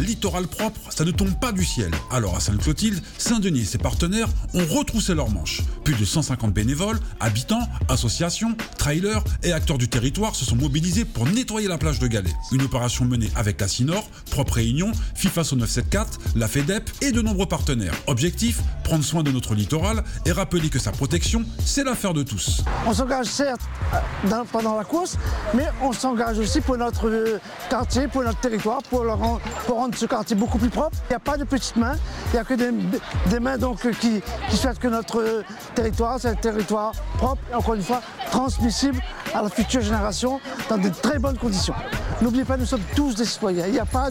littoral propre, ça ne tombe pas du ciel. Alors à Sainte-Clotilde, Saint-Denis et ses partenaires ont retroussé leurs manches. Plus de 150 bénévoles, habitants, associations, trailers et acteurs du territoire se sont mobilisés pour nettoyer la plage de Galets. Une opération menée avec la CINOR, Propre Réunion, FIFA 974, la FEDEP et de nombreux partenaires. Objectif, prendre soin de notre littoral et rappeler que sa protection, c'est l'affaire de tous. On s'engage certes pendant la course, mais on s'engage aussi pour notre quartier, pour notre territoire, pour rendre ce quartier beaucoup plus propre. Il n'y a pas de petites mains, il n'y a que des mains donc, qui souhaitent que notre territoire, c'est un territoire propre, et encore une fois, transmissible à la future génération dans de très bonnes conditions. N'oubliez pas, nous sommes tous des citoyens, il n'y a pas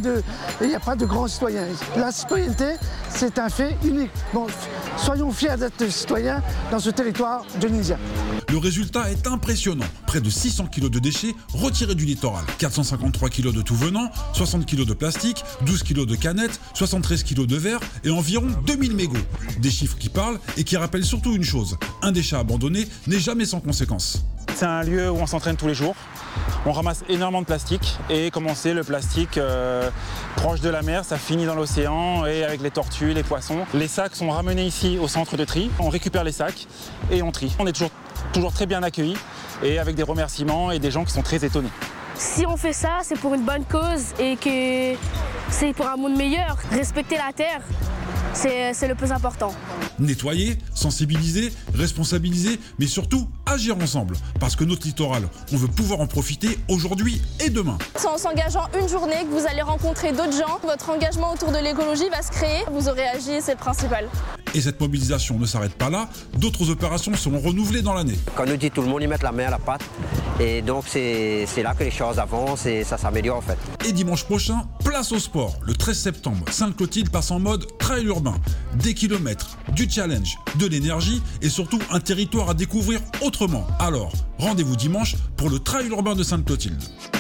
de grands citoyens. La citoyenneté, c'est un fait unique. Bon, soyons fiers d'être citoyens dans ce territoire dionysien. Le résultat est impressionnant. Près de 600 kg de déchets retirés du littoral. 453 kg de tout venant, 60 kg de plastique, 12 kg de canettes, 73 kg de verre et environ 2000 mégots. Des chiffres qui parlent et qui rappellent surtout une chose. Un déchet abandonné n'est jamais sans conséquence. C'est un lieu où on s'entraîne tous les jours. On ramasse énormément de plastique et comme on sait, le plastique proche de la mer, ça finit dans l'océan et avec les tortues, les poissons. Les sacs sont ramenés ici au centre de tri. On récupère les sacs et on trie. On est toujours très bien accueillis et avec des remerciements et des gens qui sont très étonnés. Si on fait ça, c'est pour une bonne cause et que c'est pour un monde meilleur. Respecter la terre, c'est le plus important. Nettoyer, sensibiliser, responsabiliser, mais surtout agir ensemble. Parce que notre littoral, on veut pouvoir en profiter aujourd'hui et demain. C'est en s'engageant une journée que vous allez rencontrer d'autres gens. Votre engagement autour de l'écologie va se créer. Vous aurez agi, c'est le principal. Et cette mobilisation ne s'arrête pas là. D'autres opérations seront renouvelées dans l'année. Quand on nous dit tout le monde y met la main à la pâte. Et donc c'est là que les choses avancent et ça s'améliore en fait. Et dimanche prochain, place au sport. Le 13 septembre, Sainte-Clotilde passe en mode trail urbain. Des kilomètres, du challenge, de l'énergie et surtout un territoire à découvrir autrement. Alors, rendez-vous dimanche pour le trail urbain de Sainte-Clotilde.